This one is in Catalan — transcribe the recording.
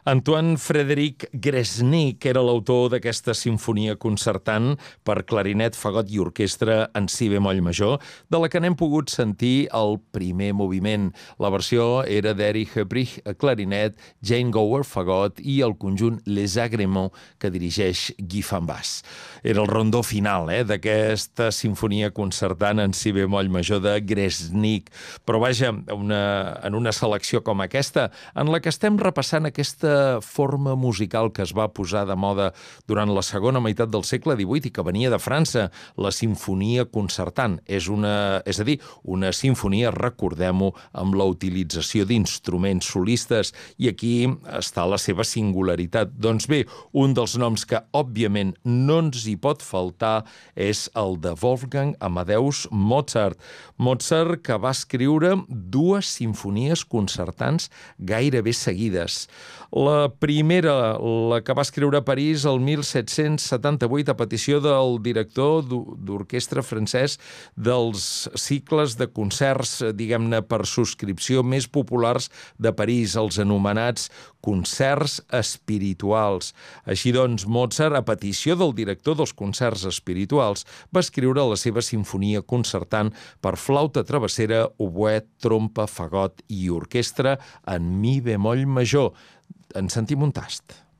Antoine Frédéric Gresnik era l'autor d'aquesta sinfonia concertant per clarinet, fagot i orquestra en si bemoll major, de la que n'hem pogut sentir el primer moviment. La versió era d'Eric Hebrich a clarinet, Jane Gower, fagot, i el conjunt Les Agréments, que dirigeix Guy van Bass. Era el rondó final d'aquesta sinfonia concertant en si bemoll major de Gresnik. Però vaja, en una selecció com aquesta, en la que estem repassant aquesta forma musical que es va posar de moda durant la segona meitat del segle XVIII i que venia de França, la sinfonia concertant. És a dir, una sinfonia, recordem-ho, amb la utilització d'instruments solistes, i aquí està la seva singularitat. Doncs bé, un dels noms que, òbviament, no ens hi pot faltar és el de Wolfgang Amadeus Mozart. Mozart, que va escriure dues sinfonies concertants gairebé seguides. La primera, la que va escriure a París el 1778 a petició del director d'orquestra francès dels cicles de concerts, diguem-ne, per subscripció més populars de París, els anomenats concerts espirituals. Així doncs, Mozart, a petició del director dels concerts espirituals, va escriure la seva sinfonia concertant per flauta travessera, oboè, trompa, fagot i orquestra en mi bemoll major. En sentim un tast.